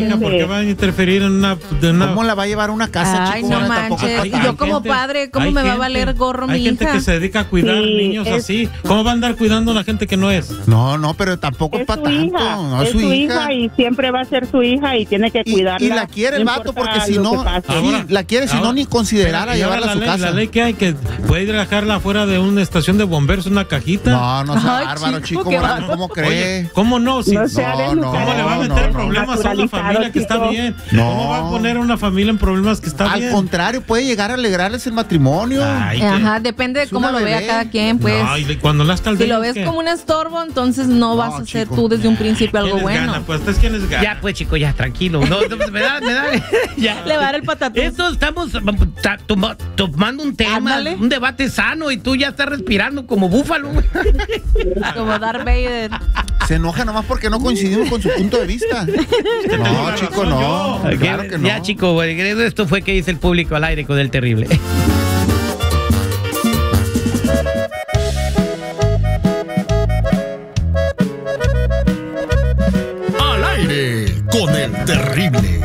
mija, ¿por qué va a interferir en una... ¿Cómo la va a llevar a una casa, Ay, chico? no manches. Y yo como padre, ¿cómo me va a valer gorro mi hija? Hay gente que se dedica a cuidar niños así. ¿Cómo va a andar cuidando a la gente que no es? No, pero tampoco es para tanto. No, es su hija y siempre va a ser su hija y tiene que cuidarla. Y la quiere el vato, porque si no, la quiere, si no, ni considerar a llevarla a su casa. La ley que hay, que puede ir a dejarla afuera de una estación de bomberos, una cajita. No sea bárbaro, chico. ¿Cómo cree? Oye, ¿cómo no? No, ¿Cómo le va a meter problemas a una familia que está bien? ¿Cómo va a poner a una familia en problemas que está bien? Al contrario, puede llegar a alegrarles el matrimonio. Ajá, depende de cómo lo vea cada quien, pues. No, y cuando las si lo ves como un estorbo, entonces no vas a hacer tú desde un principio algo bueno. Pues ¿quiénes ganan? Ya, pues, chico, ya, tranquilo. No, me da. Ya. Le va a dar el patatón. Esto estamos tomando un tema, Ándale. un debate sano y tú ya estás respirando como búfalo. Como Darth Vader. Se enoja nomás porque no coincidimos con su punto de vista. No, chico, no. Claro que no. Ya, chico, esto fue que dice el público al aire con el terrible. Al aire con el terrible.